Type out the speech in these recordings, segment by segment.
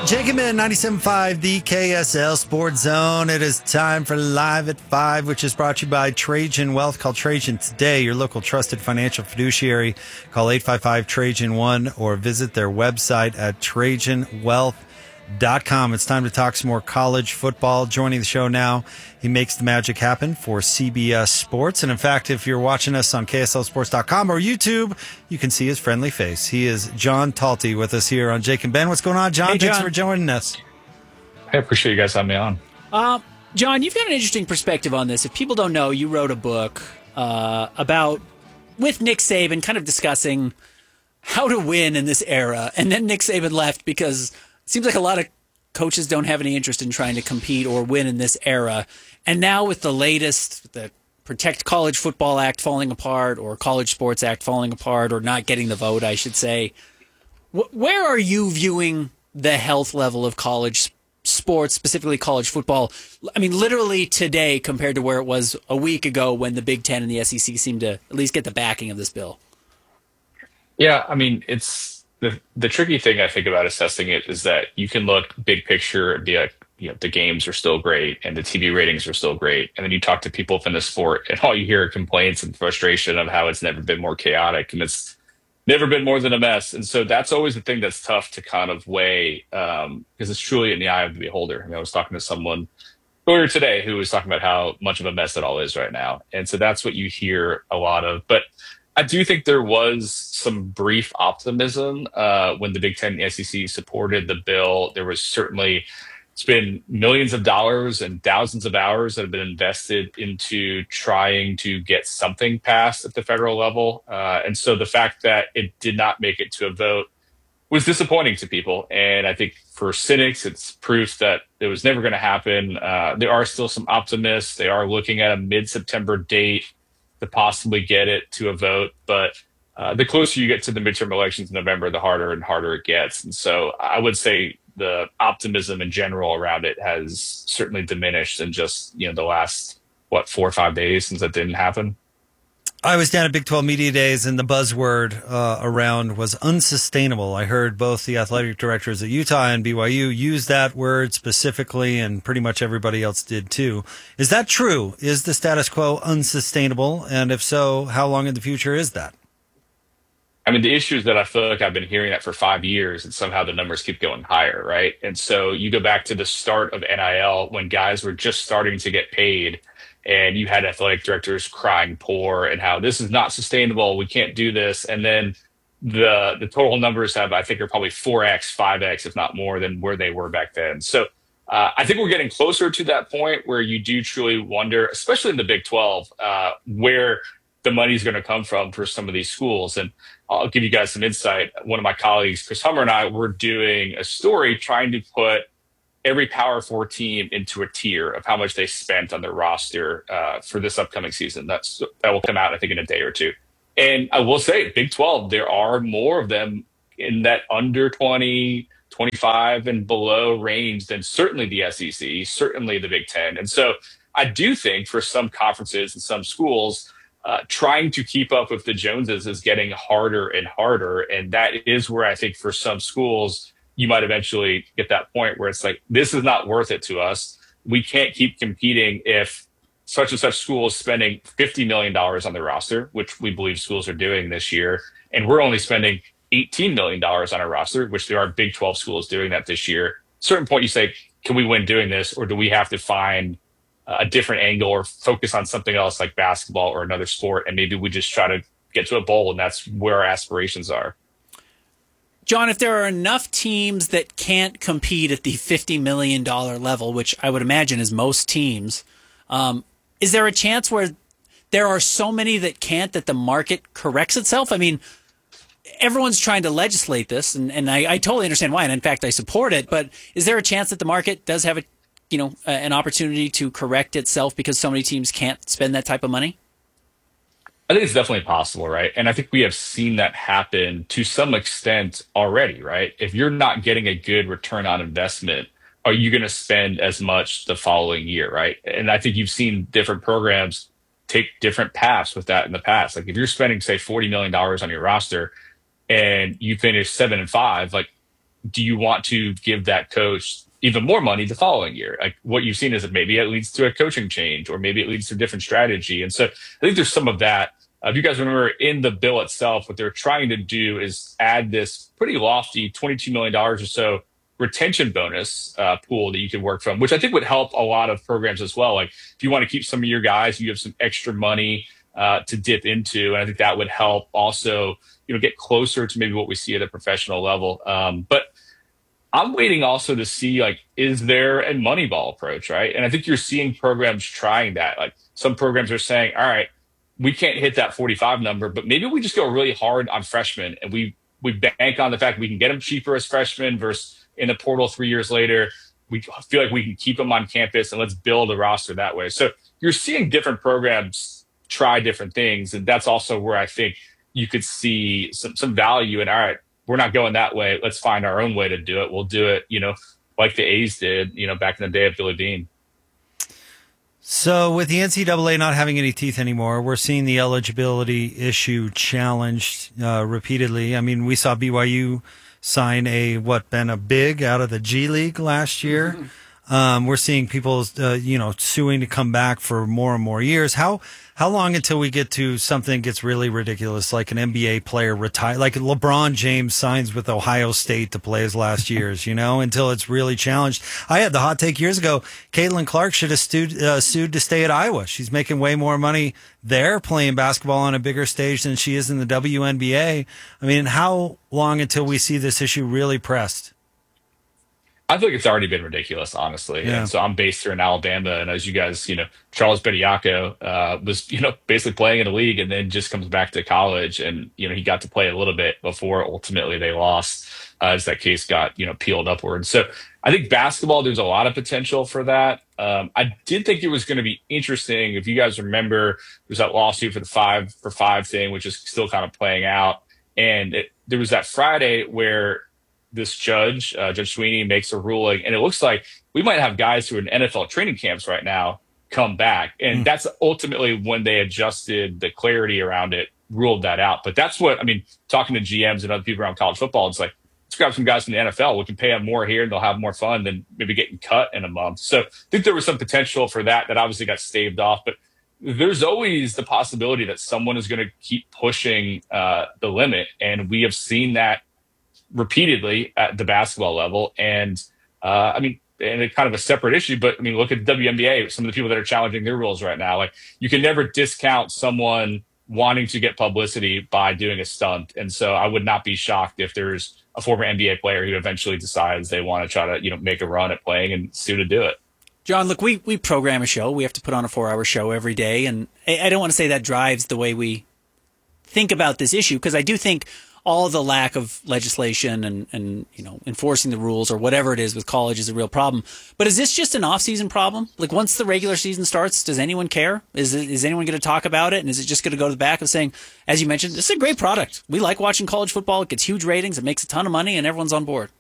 Jacob in 97.5, the KSL Sports Zone. It is time for Live at 5, which is brought to you by Trajan Wealth. Call Trajan today, your local trusted financial fiduciary. Call 855-TRAJAN-1 or visit their website at TrajanWealth.com. It's time to talk some more college football. Joining the show now, he makes the magic happen for CBS Sports. And in fact, if you're watching us on KSLSports.com or YouTube, you can see his friendly face. He is John Talty with us here on Jake and Ben. What's going on, John? Hey, John. Thanks for joining us. I appreciate you guys having me on. John, you've got an interesting perspective on this. If people don't know, you wrote a book with Nick Saban, kind of discussing how to win in this era. And then Nick Saban left because it seems like a lot of coaches don't have any interest in trying to compete or win in this era. And now with the latest, the Protect College Football Act falling apart, or College Sports Act falling apart, or not getting the vote, I should say, where are you viewing the health level of college sports, specifically college football? I mean, literally today compared to where it was a week ago when the Big Ten and the SEC seemed to at least get the backing of this bill. Yeah, I mean, it's the tricky thing I think about assessing it is that you can look big picture and be like, the games are still great and the TV ratings are still great. And then you talk to people within the sport and all you hear are complaints and frustration of how it's never been more chaotic and it's never been more than a mess. And so that's always the thing that's tough to kind of weigh because it's truly in the eye of the beholder. I mean, I was talking to someone earlier today who was talking about how much of a mess it all is right now. And so that's what you hear a lot of. But I do think there was some brief optimism when the Big Ten and SEC supported the bill. There was certainly, it's been millions of dollars and thousands of hours that have been invested into trying to get something passed at the federal level. And so the fact that it did not make it to a vote was disappointing to people. And I think for cynics, it's proof that it was never going to happen. There are still some optimists. They are looking at a mid-September date to possibly get it to a vote. But the closer you get to the midterm elections in November, the harder and harder it gets. And so I would say the optimism in general around it has certainly diminished in just, the last, 4 or 5 days since that didn't happen. I was down at Big 12 Media Days, and the buzzword around was unsustainable. I heard both the athletic directors at Utah and BYU use that word specifically, and pretty much everybody else did too. Is that true? Is the status quo unsustainable? And if so, how long in the future is that? I mean, the issue is that I feel like I've been hearing that for 5 years, and somehow the numbers keep going higher, right? And so you go back to the start of NIL when guys were just starting to get paid, and you had athletic directors crying poor and how this is not sustainable. We can't do this. And then the total numbers are probably 4X, 5X, if not more than where they were back then. So I think we're getting closer to that point where you do truly wonder, especially in the Big 12, where the money is going to come from for some of these schools. And I'll give you guys some insight. One of my colleagues, Chris Hummer, and I were doing a story trying to put every Power 4 team into a tier of how much they spent on their roster for this upcoming season. That will come out, I think, in a day or two. And I will say, Big 12, there are more of them in that under 20, 25 and below range than certainly the SEC, certainly the Big Ten. And so I do think for some conferences and some schools, trying to keep up with the Joneses is getting harder and harder. And that is where I think for some schools, you might eventually get that point where it's like, this is not worth it to us. We can't keep competing if such and such school is spending $50 million on their roster, which we believe schools are doing this year. And we're only spending $18 million on our roster, which there are Big 12 schools doing that this year. At a certain point, you say, can we win doing this? Or do we have to find a different angle or focus on something else like basketball or another sport? And maybe we just try to get to a bowl, and that's where our aspirations are. John, if there are enough teams that can't compete at the $50 million level, which I would imagine is most teams, is there a chance where there are so many that can't that the market corrects itself? I mean, everyone's trying to legislate this, and I totally understand why, and in fact, I support it, but is there a chance that the market does have an opportunity to correct itself because so many teams can't spend that type of money? I think it's definitely possible, right? And I think we have seen that happen to some extent already, right? If you're not getting a good return on investment, are you going to spend as much the following year, right? And I think you've seen different programs take different paths with that in the past. Like if you're spending, say, $40 million on your roster and you finish 7-5, like do you want to give that coach even more money the following year? Like what you've seen is that maybe it leads to a coaching change, or maybe it leads to a different strategy. And so I think there's some of that. If you guys remember in the bill itself, what they're trying to do is add this pretty lofty $22 million or so retention bonus pool that you can work from, which I think would help a lot of programs as well. Like if you want to keep some of your guys, you have some extra money to dip into. And I think that would help also, get closer to maybe what we see at a professional level. But I'm waiting also to see, like, is there a Moneyball approach, right? And I think you're seeing programs trying that. Like some programs are saying, all right, we can't hit that 45 number, but maybe we just go really hard on freshmen and we bank on the fact we can get them cheaper as freshmen versus in the portal 3 years later. We feel like we can keep them on campus and let's build a roster that way. So you're seeing different programs try different things. And that's also where I think you could see some value in, all right, we're not going that way. Let's find our own way to do it. We'll do it, like the A's did, back in the day of Billy Beane. So with the NCAA not having any teeth anymore, we're seeing the eligibility issue challenged repeatedly. I mean, we saw BYU sign Ben a big out of the G League last year. Mm-hmm. We're seeing people, suing to come back for more and more years. How long until we get to something gets really ridiculous, like an NBA player retire, like LeBron James signs with Ohio State to play his last years, until it's really challenged. I had the hot take years ago. Caitlin Clark should have sued to stay at Iowa. She's making way more money there playing basketball on a bigger stage than she is in the WNBA. I mean, how long until we see this issue really pressed? I think it's already been ridiculous, honestly. Yeah. And so I'm based here in Alabama. And as you guys, Charles Bediako was, basically playing in the league and then just comes back to college. And, he got to play a little bit before ultimately they lost as that case got, peeled upward. So I think basketball, there's a lot of potential for that. I did think it was going to be interesting. If you guys remember, there's that lawsuit for the 5 for 5 thing, which is still kind of playing out. And there was that Friday where this Judge Sweeney makes a ruling, and it looks like we might have guys who are in NFL training camps right now come back. And that's ultimately when they adjusted the clarity around it, ruled that out. But that's what, talking to GMs and other people around college football, it's like, let's grab some guys from the NFL. We can pay them more here and they'll have more fun than maybe getting cut in a month. So I think there was some potential for that obviously got staved off. But there's always the possibility that someone is going to keep pushing the limit. And we have seen that repeatedly at the basketball level. And and it's kind of a separate issue, but look at the WNBA, some of the people that are challenging their rules right now. Like, you can never discount someone wanting to get publicity by doing a stunt. And so I would not be shocked if there's a former NBA player who eventually decides they want to try to, make a run at playing and sue to do it. John, look, we program a show. We have to put on a 4-hour show every day. And I don't want to say that drives the way we think about this issue, because I do think all the lack of legislation and enforcing the rules or whatever it is with college is a real problem. But is this just an off-season problem? Like, once the regular season starts, does anyone care? Is anyone going to talk about it? And is it just going to go to the back of saying, as you mentioned, this is a great product. We like watching college football. It gets huge ratings. It makes a ton of money, and everyone's on board.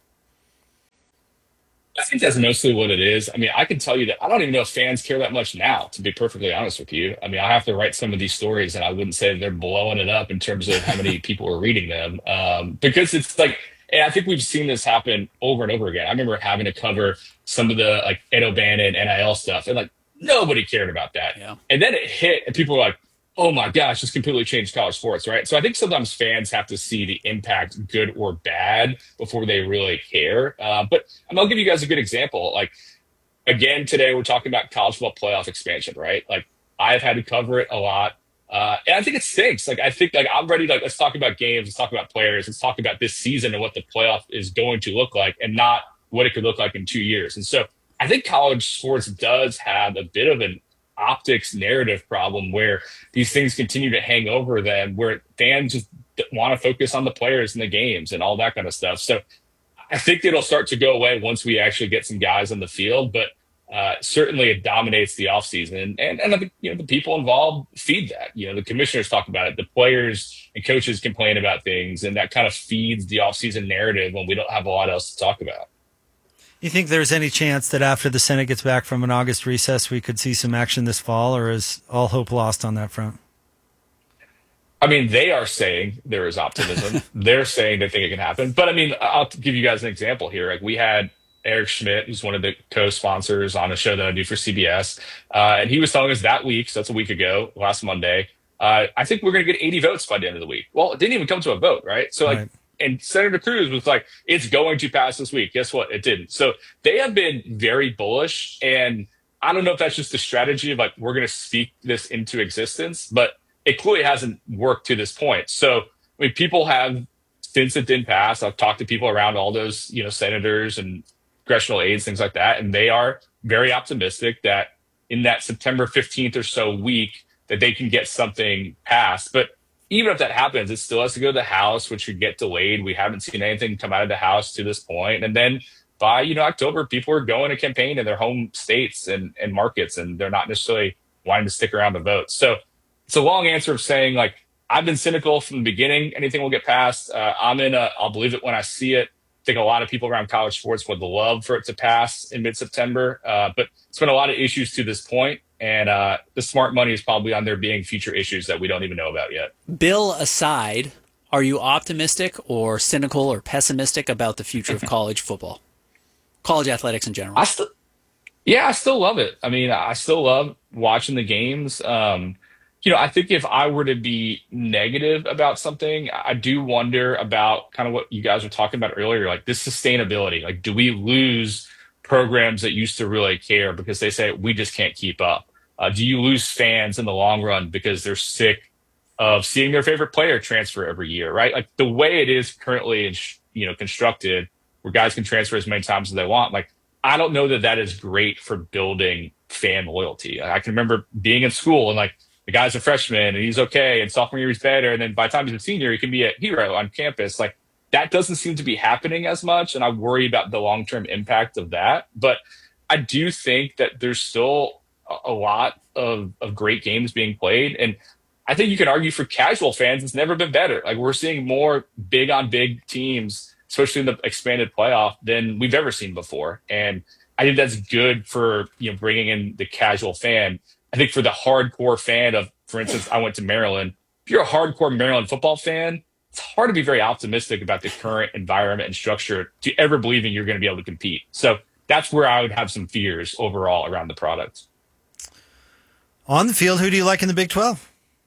I think that's mostly what it is. I can tell you that I don't even know if fans care that much now, to be perfectly honest with you. I have to write some of these stories and I wouldn't say they're blowing it up in terms of how many people are reading them. Because it's like, and I think we've seen this happen over and over again. I remember having to cover some of the like Ed O'Bannon, NIL stuff, and like nobody cared about that. Yeah. And then it hit and people were like, oh my gosh, this completely changed college sports, right? So I think sometimes fans have to see the impact, good or bad, before they really care. But I'll give you guys a good example. Like, again, today we're talking about college football playoff expansion, right? Like, I've had to cover it a lot. And I think it stinks. Like, I think, like, I'm ready to, like, let's talk about games, let's talk about players, let's talk about this season and what the playoff is going to look like, and not what it could look like in 2 years. And so I think college sports does have a bit of an optics narrative problem where these things continue to hang over them, where fans just want to focus on the players and the games and all that kind of stuff. So I think it'll start to go away once we actually get some guys on the field, but certainly it dominates the offseason. And I think, the people involved feed that. The commissioners talk about it. The players and coaches complain about things, and that kind of feeds the offseason narrative when we don't have a lot else to talk about. You think there's any chance that after the Senate gets back from an August recess, we could see some action this fall, or is all hope lost on that front? I mean, they are saying there is optimism. They're saying they think it can happen. But I mean, I'll give you guys an example here. Like we had Eric Schmidt, who's one of the co-sponsors on a show that I do for CBS, and he was telling us that week, so that's a week ago, last Monday. I think we're going to get 80 votes by the end of the week. Well, it didn't even come to a vote, right? So like, Right. and Senator Cruz was like, "It's going to pass this week." Guess what? It didn't. So they have been very bullish, and I don't know if that's just a strategy of like we're going to speak this into existence, but it clearly hasn't worked to this point. So, I mean, people have, since it didn't pass, I've talked to people around all those, senators and congressional aides, things like that, and they are very optimistic that in that September 15th or so week that they can get something passed. But even if that happens, it still has to go to the House, which could get delayed. We haven't seen anything come out of the House to this point. And then by, October, people are going to campaign in their home states and markets, and they're not necessarily wanting to stick around to vote. So it's a long answer of saying, like, I've been cynical from the beginning. Anything will get passed. I'll believe it when I see it. I think a lot of people around college sports would love for it to pass in mid-September. But it's been a lot of issues to this point, and the smart money is probably on there being future issues that we don't even know about yet. Bill aside, are you optimistic or cynical or pessimistic about the future of college football, college athletics in general? I still love it. I mean, I still love watching the games. I think if I were to be negative about something, I do wonder about kind of what you guys were talking about earlier, like this sustainability. Like, do we lose programs that used to really care because they say we just can't keep up? Do you lose fans in the long run because they're sick of seeing their favorite player transfer every year, right? Like the way it is currently, constructed, where guys can transfer as many times as they want. Like, I don't know that that is great for building fan loyalty. I can remember being in school and like the guy's a freshman and he's okay, and sophomore year he's better, and then by the time he's a senior, he can be a hero on campus. Like that doesn't seem to be happening as much, and I worry about the long-term impact of that. But I do think that there's still a lot of great games being played, and I think you can argue for casual fans, it's never been better. Like we're seeing more big on big teams, especially in the expanded playoff, than we've ever seen before. And I think that's good for, bringing in the casual fan. I think for the hardcore fan of, for instance, I went to Maryland. If you're a hardcore Maryland football fan, it's hard to be very optimistic about the current environment and structure to ever believing you're going to be able to compete. So that's where I would have some fears overall around the product. On the field, who do you like in the Big 12?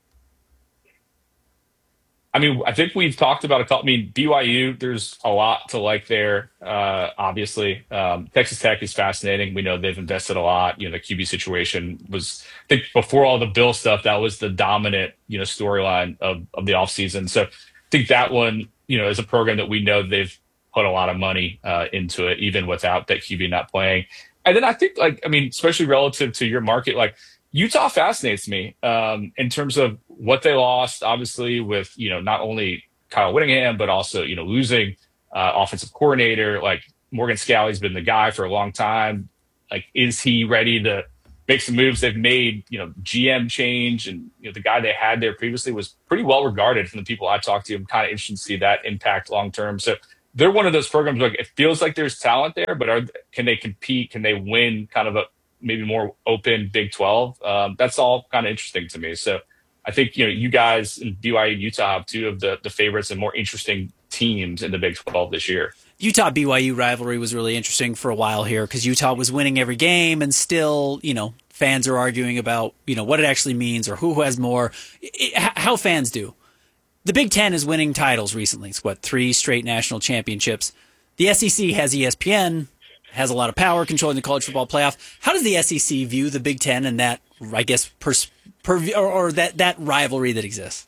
I mean, I think we've talked about a couple. I mean, BYU, there's a lot to like there. Obviously, Texas Tech is fascinating. We know they've invested a lot. The QB situation was, I think, before all the Bill stuff, that was the dominant, storyline of the offseason. So I think that one, is a program that we know they've put a lot of money into it, even without that QB not playing. And then I think, especially relative to your market, like Utah fascinates me in terms of what they lost, obviously, with, not only Kyle Whittingham, but also, losing offensive coordinator. Like Morgan Scalley's been the guy for a long time. Like, is he ready to make some moves? They've made, GM change, and, the guy they had there previously was pretty well regarded from the people I talked to. I'm kind of interested to see that impact long term. So they're one of those programs where it feels like there's talent there, but can they compete? Can they win kind of a maybe more open Big 12? That's all kind of interesting to me. So I think, you guys in BYU and Utah have two of the favorites and more interesting teams in the Big 12 this year. Utah-BYU rivalry was really interesting for a while here because Utah was winning every game, and still, fans are arguing about, what it actually means or who has more. How fans do. The Big Ten is winning titles recently. It's 3 straight national championships. The SEC has ESPN, has a lot of power controlling the college football playoff. How does the SEC view the Big Ten and that, I guess, that rivalry that exists?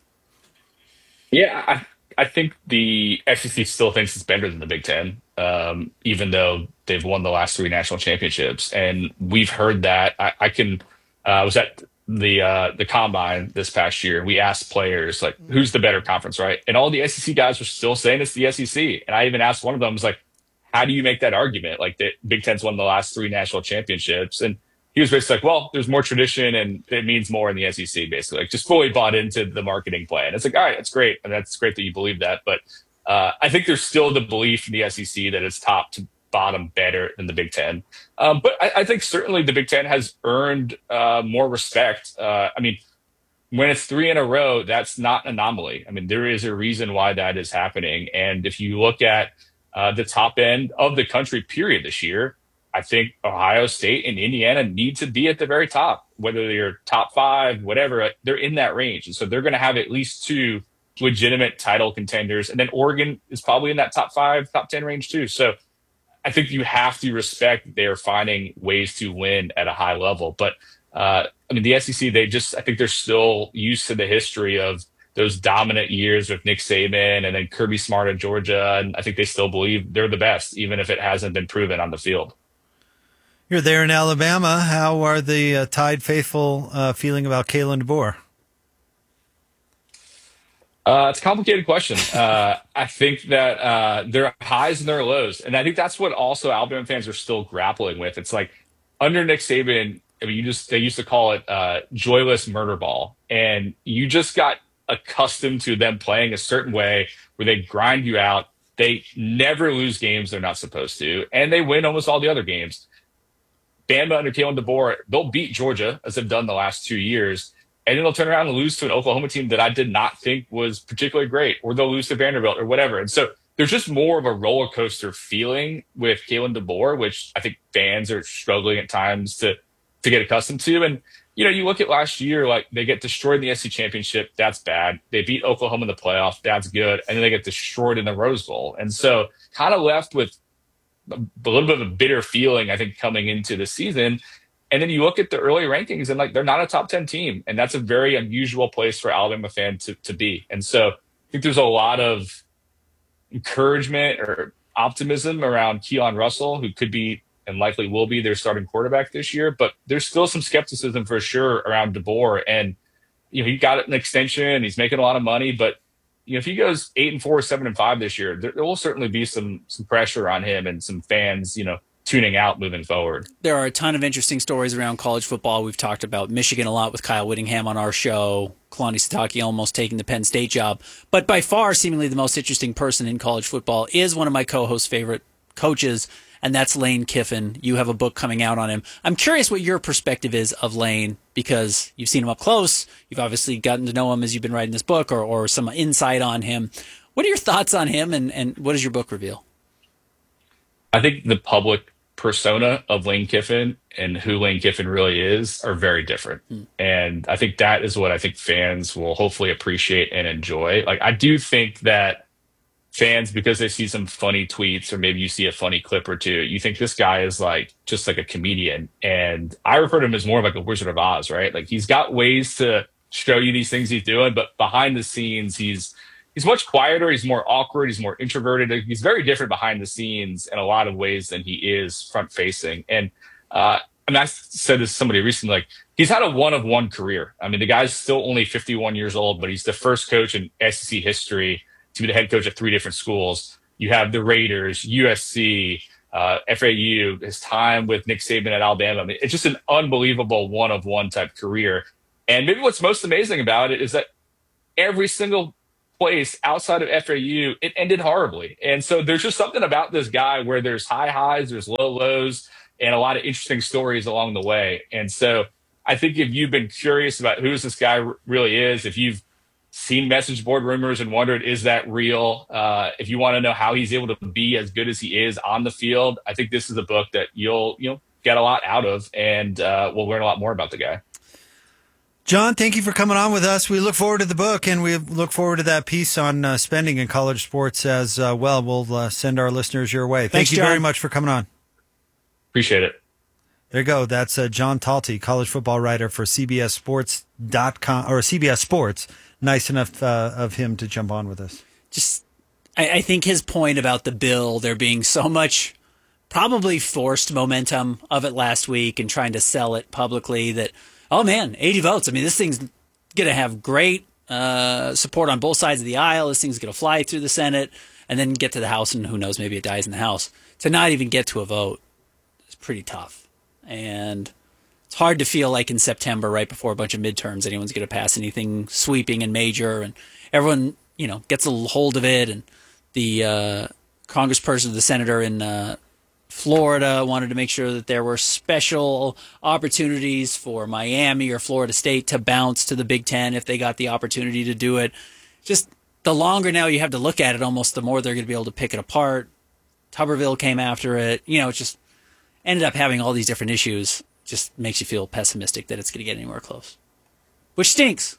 Yeah, I think the SEC still thinks it's better than the Big Ten, even though they've won the last 3 national championships. And we've heard that. I was at the combine this past year. We asked players, like, who's the better conference, right? And all the SEC guys were still saying it's the SEC. And I even asked one of them, was like, how do you make that argument? Like, the Big Ten's won the last 3 national championships. And he was basically like, well, there's more tradition and it means more in the SEC, basically. Like, just fully bought into the marketing plan. It's like, all right, that's great. And that's great that you believe that. But I think there's still the belief in the SEC that it's top to bottom better than the Big Ten. But I think certainly the Big Ten has earned more respect. when it's three in a row, that's not an anomaly. I mean, there is a reason why that is happening. And if you look at the top end of the country, period, this year, I think Ohio State and Indiana need to be at the very top, whether they're top five, whatever, they're in that range. And so they're going to have at least two legitimate title contenders. And then Oregon is probably in that top five, top 10 range too. So I think you have to respect that they're finding ways to win at a high level. But I mean, the SEC, I think they're still used to the history of those dominant years with Nick Saban and then Kirby Smart at Georgia. And I think they still believe they're the best, even if it hasn't been proven on the field. You're there in Alabama. How are the Tide faithful feeling about Kalen DeBoer? It's a complicated question. I think that there are highs and there are lows. And I think that's what also Alabama fans are still grappling with. It's like under Nick Saban, I mean, they used to call it joyless murder ball. And you just got accustomed to them playing a certain way where they grind you out. They never lose games they're not supposed to. And they win almost all the other games. Bama under Kalen DeBoer, they'll beat Georgia as they've done the last 2 years. And then they'll turn around and lose to an Oklahoma team that I did not think was particularly great, or they'll lose to Vanderbilt or whatever. And so there's just more of a roller coaster feeling with Kalen DeBoer, which I think fans are struggling at times to get accustomed to. And, you know, you look at last year, like they get destroyed in the SEC championship. That's bad. They beat Oklahoma in the playoff. That's good. And then they get destroyed in the Rose Bowl. And so kind of left with a little bit of a bitter feeling, I think, coming into the season. And then you look at the early rankings and like they're not a top 10 team. And that's a very unusual place for Alabama fans to be. And so I think there's a lot of encouragement or optimism around Keon Russell, who could be and likely will be their starting quarterback this year. But there's still some skepticism for sure around DeBoer. And, you know, he got an extension. He's making a lot of money. But, you know, if he goes 8-4, 7-5 this year, there will certainly be some pressure on him and some fans, you know, tuning out moving forward. There are a ton of interesting stories around college football. We've talked about Michigan a lot with Kyle Whittingham on our show, Kalani Sitake almost taking the Penn State job. But by far, seemingly the most interesting person in college football is one of my co-hosts' favorite coaches, and that's Lane Kiffin. You have a book coming out on him. I'm curious what your perspective is of Lane, because you've seen him up close. You've obviously gotten to know him as you've been writing this book, or some insight on him. What are your thoughts on him, and what does your book reveal? I think the public persona of Lane Kiffin and who Lane Kiffin really is are very different. And I think that is what I think fans will hopefully appreciate and enjoy. Like, I do think that fans, because they see some funny tweets or maybe you see a funny clip or two, you think this guy is like just like a comedian. And I refer to him as more of like a Wizard of Oz, right? Like, he's got ways to show you these things he's doing, but behind the scenes, he's much quieter. He's more awkward. He's more introverted. He's very different behind the scenes in a lot of ways than he is front facing. And I said this to somebody recently, like, he's had a one-of-one career. I mean, the guy's still only 51 years old, but he's the first coach in SEC history to be the head coach at 3 different schools. You have the Raiders, USC, FAU, his time with Nick Saban at Alabama. I mean, it's just an unbelievable one-of-one type career. And maybe what's most amazing about it is that every single place outside of FAU, it ended horribly. And so there's just something about this guy where there's high highs, there's low lows, and a lot of interesting stories along the way. And so I think if you've been curious about who this guy really is, if you've seen message board rumors and wondered, is that real? If you want to know how he's able to be as good as he is on the field, I think this is a book that you'll get a lot out of, and we'll learn a lot more about the guy. John, thank you for coming on with us. We look forward to the book, and we look forward to that piece on spending in college sports as well. We'll send our listeners your way. Thanks, Thank you John. very much for coming on. Appreciate it. There you go. That's John Talty, college football writer for CBSSports.com or CBS Sports. Nice enough of him to jump on with us. I think his point about the bill, there being so much probably forced momentum of it last week and trying to sell it publicly that, oh man, 80 votes. I mean, this thing's going to have great support on both sides of the aisle. This thing's going to fly through the Senate and then get to the House, and who knows, maybe it dies in the House. To not even get to a vote is pretty tough. And it's hard to feel like in September, right before a bunch of midterms, anyone's going to pass anything sweeping and major, and everyone, gets a hold of it. And the congressperson, the senator in Florida wanted to make sure that there were special opportunities for Miami or Florida State to bounce to the Big Ten if they got the opportunity to do it. Just the longer now you have to look at it, almost the more they're going to be able to pick it apart. Tuberville came after it. It just ended up having all these different issues. Just makes you feel pessimistic that it's going to get anywhere close, which stinks.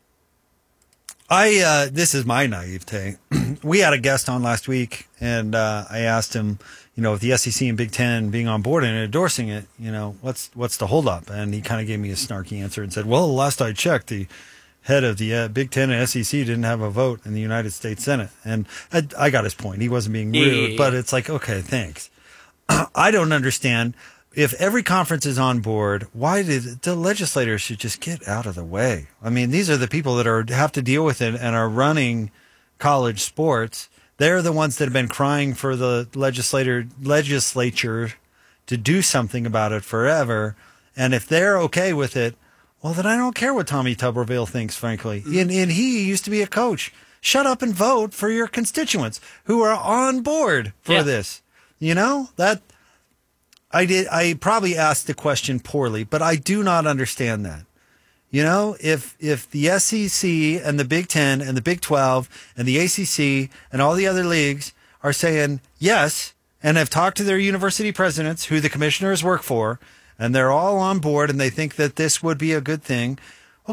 This is my naivete. We had a guest on last week, and I asked him, with the SEC and Big Ten being on board and endorsing it, what's the holdup? And he kind of gave me a snarky answer and said, well, last I checked, the head of the Big Ten and SEC didn't have a vote in the United States Senate. And I got his point. He wasn't being rude, but it's like, okay, thanks. I don't understand. If every conference is on board, why did the legislators should just get out of the way? I mean, these are the people that have to deal with it and are running college sports. They're the ones that have been crying for the legislature to do something about it forever. And if they're okay with it, well, then I don't care what Tommy Tuberville thinks, frankly. And he used to be a coach. Shut up and vote for your constituents who are on board for this. I probably asked the question poorly, but I do not understand that. If the SEC and the Big Ten and the Big 12 and the ACC and all the other leagues are saying yes and have talked to their university presidents who the commissioners work for, and they're all on board and they think that this would be a good thing, well,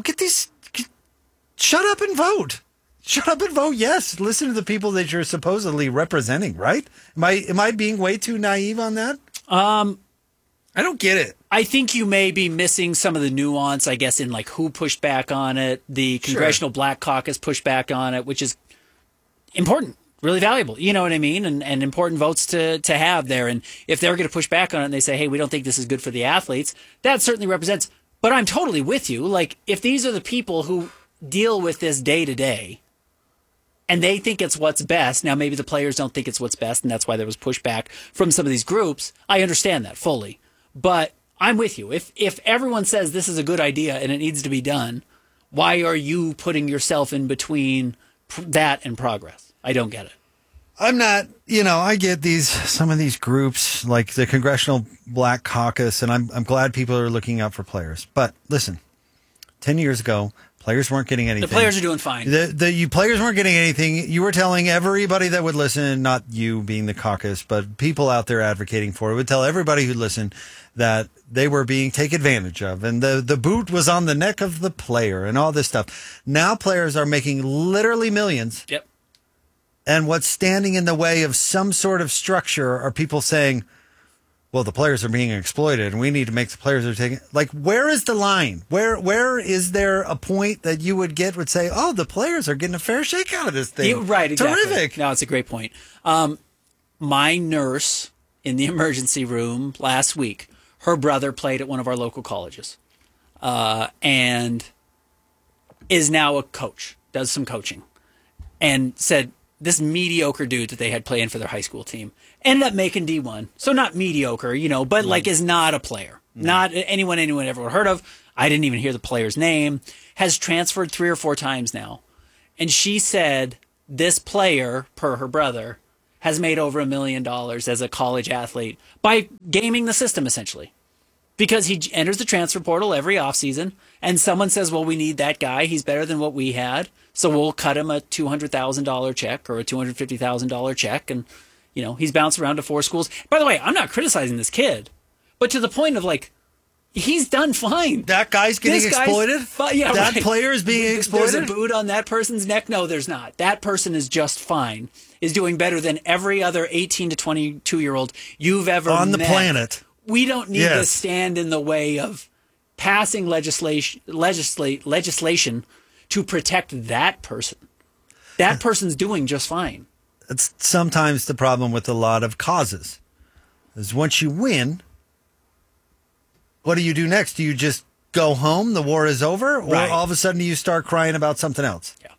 shut up and vote. Shut up and vote yes. Listen to the people that you're supposedly representing, right? Am I being way too naive on that? I don't get it. I think you may be missing some of the nuance, I guess, in like who pushed back on it. The Congressional Black Caucus pushed back on it, which is important, really valuable. You know what I mean? And important votes to have there. And if they're going to push back on it and they say, hey, we don't think this is good for the athletes, that certainly represents. But I'm totally with you. Like, if these are the people who deal with this day to day, and they think it's what's best. Now, maybe the players don't think it's what's best, and that's why there was pushback from some of these groups. I understand that fully. But I'm with you. If everyone says this is a good idea and it needs to be done, why are you putting yourself in between that and progress? I don't get it. I'm not, I get some of these groups like the Congressional Black Caucus, and I'm glad people are looking out for players. But listen, 10 years ago, players weren't getting anything. The players are doing fine. The players weren't getting anything. You were telling everybody that would listen, not you being the caucus, but people out there advocating for it, would tell everybody who listened that they were being taken advantage of. And the boot was on the neck of the player and all this stuff. Now players are making literally millions. Yep. And what's standing in the way of some sort of structure are people saying, well, the players are being exploited and we need to make the players are taking, like, where is the line? Where is there a point that you would say, oh, the players are getting a fair shake out of this thing? Yeah, right. Exactly. Terrific. No, it's a great point. My nurse in the emergency room last week, her brother played at one of our local colleges, and is now a coach, does some coaching, and said this mediocre dude that they had playing for their high school team ended up making D1. So not mediocre, but like is not a player. Not anyone ever heard of. I didn't even hear the player's name. Has transferred 3 or 4 times now. And she said this player, per her brother, has made over $1 million as a college athlete by gaming the system, essentially. Because he enters the transfer portal every offseason, and someone says, well, we need that guy. He's better than what we had. So we'll cut him a $200,000 check or a $250,000 check. And, he's bounced around to 4 schools. By the way, I'm not criticizing this kid, but to the point of like, he's done fine. That guy's getting exploited? Yeah, that right. player is being exploited? There's a boot on that person's neck? No, there's not. That person is just fine. Is doing better than every other 18 to 22-year-old you've ever met. On the planet. We don't need to stand in the way of passing legislation to protect that person. That person's doing just fine. It's sometimes the problem with a lot of causes. Is once you win, what do you do next? Do you just go home, the war is over? Or all of a sudden you start crying about something else? Yeah.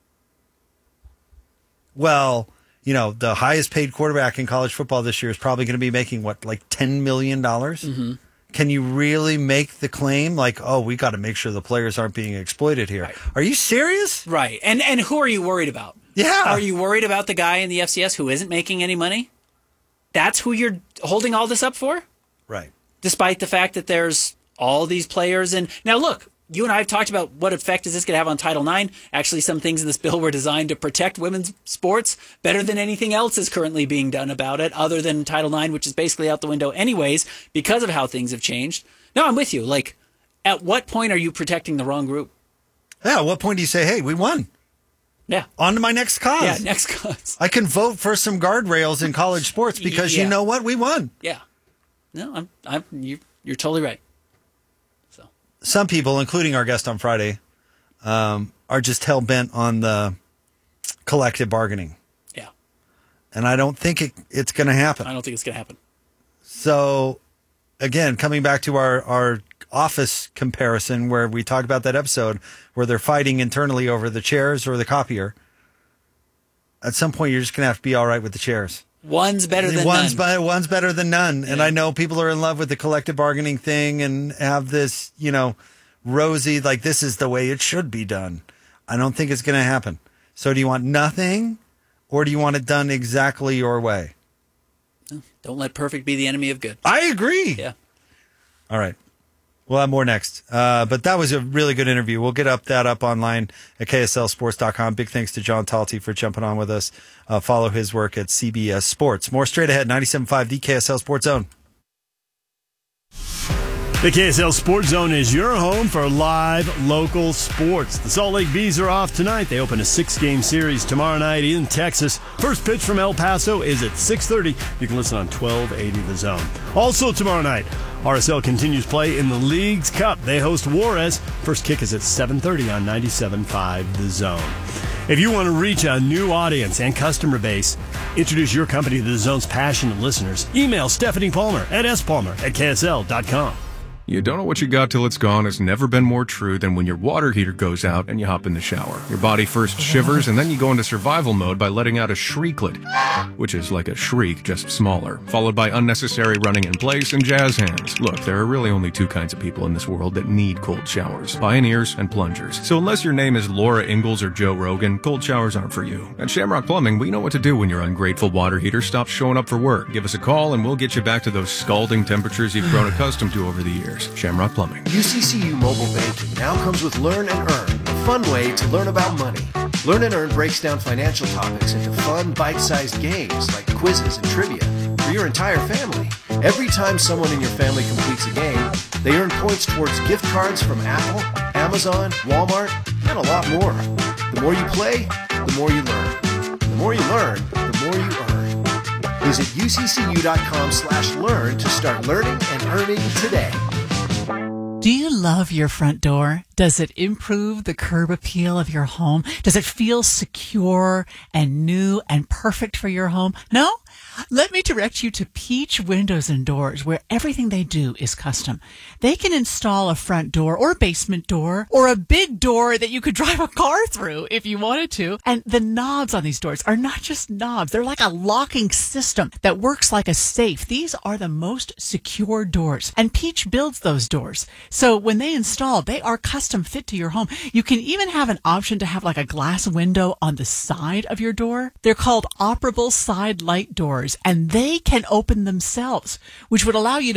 Well, the highest paid quarterback in college football this year is probably going to be making, like $10 million? Mm-hmm. Can you really make the claim like, oh, we got to make sure the players aren't being exploited here? Right. Are you serious? Right. And who are you worried about? Yeah. Are you worried about the guy in the FCS who isn't making any money? that's who you're holding all this up for? Right. Despite the fact that there's all these players. And now look, you and I have talked about what effect is this going to have on Title IX. Actually, some things in this bill were designed to protect women's sports better than anything else is currently being done about it, other than Title IX, which is basically out the window anyways, because of how things have changed. No, I'm with you. Like, at what point are you protecting the wrong group? Yeah, at what point do you say, hey, we won? Yeah. On to my next cause. Yeah, next cause. I can vote for some guardrails in college sports because you know what? We won. Yeah. No, you're totally right. Some people, including our guest on Friday, are just hell-bent on the collective bargaining. Yeah. And I don't think it's going to happen. I don't think it's going to happen. So, again, coming back to our office comparison where we talked about that episode where they're fighting internally over the chairs or the copier, at some point you're just going to have to be all right with the chairs. One's better than none. One's better than none. Yeah. And I know people are in love with the collective bargaining thing and have this, rosy, like this is the way it should be done. I don't think it's going to happen. So do you want nothing or do you want it done exactly your way? Don't let perfect be the enemy of good. I agree. Yeah. All right. We'll have more next. But that was a really good interview. We'll get that up online at KSLSports.com. Big thanks to John Talty for jumping on with us. Follow his work at CBS Sports. More straight ahead, 97.5, the KSL Sports Zone. The KSL Sports Zone is your home for live local sports. The Salt Lake Bees are off tonight. They open a 6-game series tomorrow night in Texas. First pitch from El Paso is at 6:30. You can listen on 1280 The Zone. Also tomorrow night, RSL continues play in the League's Cup. They host Juarez. First kick is at 7:30 on 97.5 The Zone. If you want to reach a new audience and customer base, introduce your company to The Zone's passionate listeners. Email Stephanie Palmer at spalmer@ksl.com. You don't know what you got till it's gone has never been more true than when your water heater goes out and you hop in the shower. Your body first shivers and then you go into survival mode by letting out a shrieklet, which is like a shriek, just smaller, followed by unnecessary running in place and jazz hands. Look, there are really only two kinds of people in this world that need cold showers: pioneers and plungers. So unless your name is Laura Ingalls or Joe Rogan, cold showers aren't for you. At Shamrock Plumbing, we know what to do when your ungrateful water heater stops showing up for work. Give us a call and we'll get you back to those scalding temperatures you've grown accustomed to over the years. Shamrock Plumbing. UCCU Mobile Banking now comes with Learn and Earn, a fun way to learn about money. Learn and Earn breaks down financial topics into fun, bite-sized games like quizzes and trivia for your entire family. Every time someone in your family completes a game, they earn points towards gift cards from Apple, Amazon, Walmart, and a lot more. The more you play, the more you learn. The more you learn, the more you earn. Visit uccu.com/learn to start learning and earning today. Do you love your front door? Does it improve the curb appeal of your home? Does it feel secure and new and perfect for your home? No? Let me direct you to Peach Windows and Doors, where everything they do is custom. They can install a front door or a basement door or a big door that you could drive a car through if you wanted to. And the knobs on these doors are not just knobs. They're like a locking system that works like a safe. These are the most secure doors, and Peach builds those doors. So when they install, they are custom fit to your home. You can even have an option to have like a glass window on the side of your door. They're called operable side light doors, and they can open themselves, which would allow you to